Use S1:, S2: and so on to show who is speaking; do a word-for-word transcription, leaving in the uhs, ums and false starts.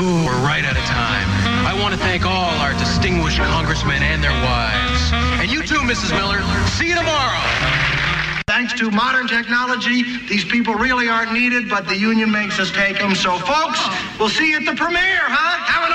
S1: Ooh, we're right out of time. I want to thank all our distinguished congressmen and their wives. And you too, Missus Miller. See you tomorrow.
S2: Thanks to modern technology, these people really aren't needed, but the union makes us take them. So, folks, we'll see you at the premiere, huh? Have a